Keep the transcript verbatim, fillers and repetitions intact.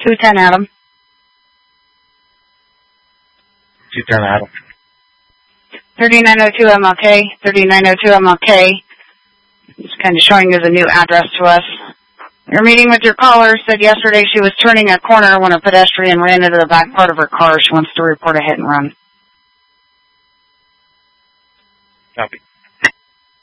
two ten Adam. two ten Adam. thirty-nine oh two M L K, thirty-nine oh two M L K. It's kind of showing as a new address to us. Your meeting with your caller said yesterday she was turning a corner when a pedestrian ran into the back part of her car. She wants to report a hit and run. Copy.